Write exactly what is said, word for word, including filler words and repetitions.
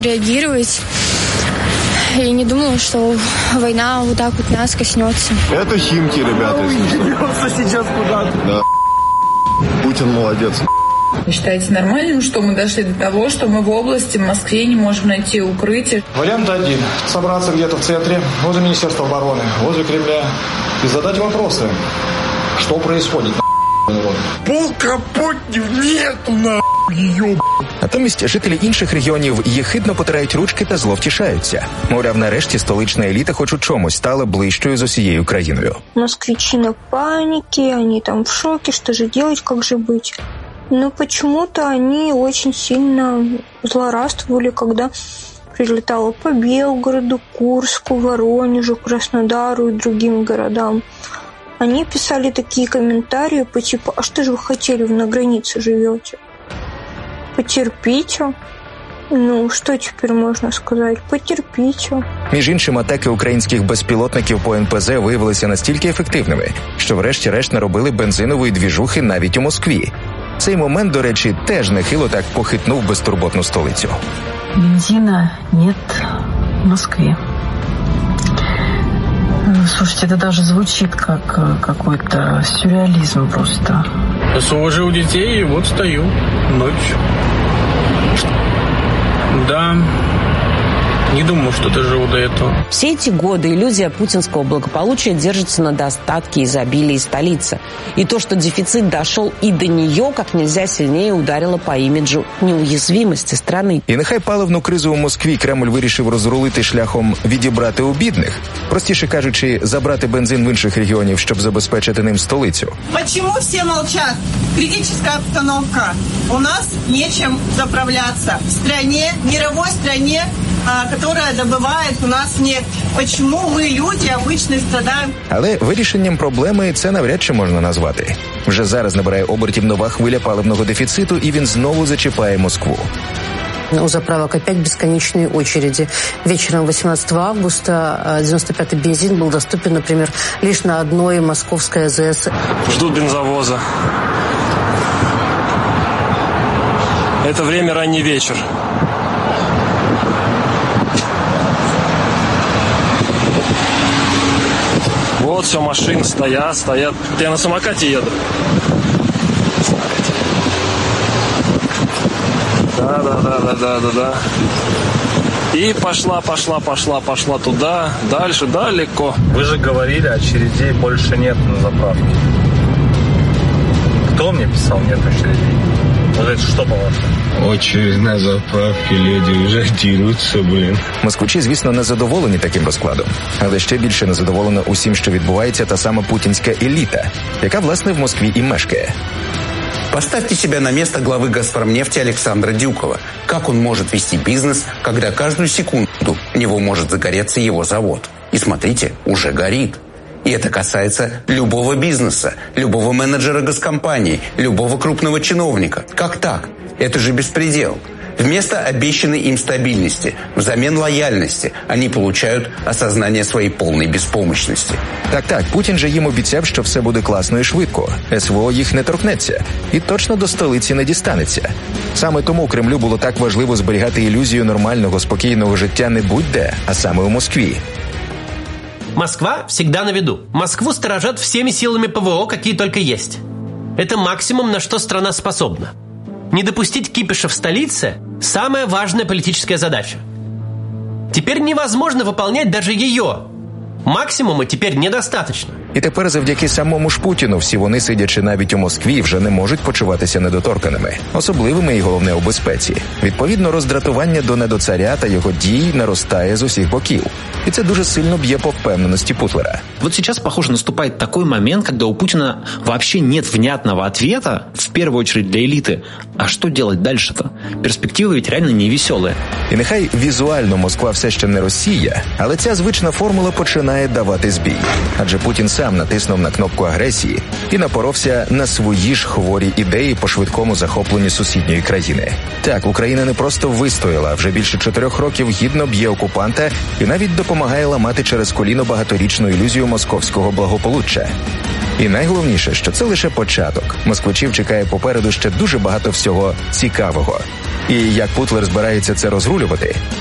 реагировать. Я не думала, что война вот так вот нас коснется. Это Химки, ребята. Ой, сейчас куда-то. Да. Путин молодец. Вы считаете нормальным, что мы дошли до того, что мы в области, в Москве не можем найти укрытие? Вариант один. Собраться где-то в центре, возле Министерства обороны, возле Кремля и задать вопросы. Что происходит? Полкапотнів нету, нахуй, її. Натомість жителі інших регіонів єхидно потирають ручки та зло втішаються. Мовляв, нарешті столична еліта хоч у чомусь стала ближчою з усією країною. Москвичи на панике, они там в шоке, что же делать, как же быть. Но почему-то они очень сильно злорадствовали, когда прилетало по Белгороду, Курску, Воронежу, Краснодару и другим городам. Они писали такие комментарии по типу: «А что же вы хотели, вы на границе живете? Потерпите». Ну, що тепер можна сказати? Потерпіть. Між іншим, атаки українських безпілотників по ен пе зет виявилися настільки ефективними, що врешті-решт наробили бензинової двіжухи навіть у Москві. Цей момент, до речі, теж нехило так похитнув безтурботну столицю. Бензина нет в Москве. Слушайте, это даже звучит как какой-то сюрреализм просто. Уложил детей, и вот стою ночью. Да, не думал, что доживу до этого. Все эти годы иллюзия путинского благополучия держится на достатке, изобилии столицы. И то, что дефицит дошел и до нее, как нельзя сильнее ударило по имиджу неуязвимости страны. І нехай паливну кризу у Москві Кремль вирішив розрулити шляхом відібрати у бідних, простіше кажучи, забрати бензин в інших регіонів, щоб забезпечити ним столицю. Почему все молчат? Критическая обстановка. У нас нечем заправляться. В стране, мировой стране, которая добывает у нас нефть. Почему мы, люди, обычные, страдаем? Але вирішенням проблеми це навряд чи можна назвати. Вже зараз набирає обертів нова хвиля паливного дефіциту, і він знову зачіпає Москву. У заправок опять бесконечные очереди. Вечером восемнадцатого августа девяносто пятый бензин был доступен, например, лишь на одной московской АЗС. Ждут бензовоза. Это время ранний вечер. Вот все, машины стоят, стоят. Я на самокате еду. Да, да, да, да, да, да, да. И пошла, пошла, пошла, пошла туда, дальше, далеко. Вы же говорили, очередей больше нет на заправке. Кто мне писал, нет очередей? Вот это что, по-вашему? Очередь на заправке, леді вже діруться, блін. Москвичі, звісно, не задоволені таким розкладом. Але ще більше не задоволена усім, що відбувається та сама путінська еліта, яка, власне, в Москві і мешкає. Поставьте себя на место главы «Газпромнефти» Александра Дюкова. Как он может вести бизнес, когда каждую секунду у него может загореться его завод? И смотрите, уже горит. И это касается любого бизнеса, любого менеджера госкомпании, любого крупного чиновника. Как так? Это же беспредел. Вместо обещанной им стабильности, взамен лояльности, они получают осознание своей полной беспомощности. Так-так, Путін же їм обіцяв, що все буде класно і швидко. ес ве о їх не торкнеться. І точно до столиці не дістанеться. Саме тому Кремлю було так важливо зберігати ілюзію нормального, спокійного життя не будь-де, а саме у Москві. Москва всегда на виду. Москву сторожат всеми силами пэ вэ о, какие только есть. Это максимум, на что страна способна. Не допустить кипиша в столице – самая важная политическая задача. Теперь невозможно выполнять даже ее. Максимума теперь недостаточно. І тепер завдяки самому ж Путіну всі вони, сидячи навіть у Москві, вже не можуть почуватися недоторканими, особливими і головне у безпеці. Відповідно, роздратування до недоцаря та його дій наростає з усіх боків. И это дуже сильно бьет по впевненности Путлера. Вот сейчас, похоже, наступает такой момент, когда у Путина вообще нет внятного ответа, в первую очередь для элиты. А что делать дальше-то? Перспективы ведь реально невеселые. І нехай візуально Москва все ще не Росія, але ця звична формула починає давати збій. Адже Путін сам натиснув на кнопку агресії і напоровся на свої ж хворі ідеї по швидкому захопленню сусідньої країни. Так, Україна не просто вистояла, а вже більше чотирьох років гідно б'є окупанта і навіть допомагає ламати через коліно багаторічну ілюзію московського благополуччя. І найголовніше, що це лише початок. Москвичів чекає попереду ще дуже багато всього цікавого. І як Путлер збирається це розрулювати?